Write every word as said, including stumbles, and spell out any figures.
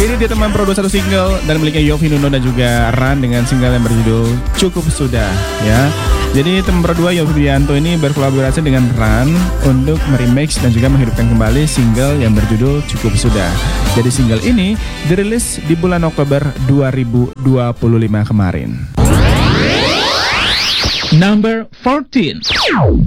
Ini dia teman produksi satu single dan miliknya Yovie Nuno dan juga Ran dengan single yang berjudul Cukup Sudah ya. Jadi teman berdua Yovie Widianto ini berkolaborasi dengan Ran untuk meremix dan juga menghidupkan kembali single yang berjudul Cukup Sudah. Jadi single ini dirilis di bulan Oktober dua ribu dua puluh lima kemarin. Number fourteen.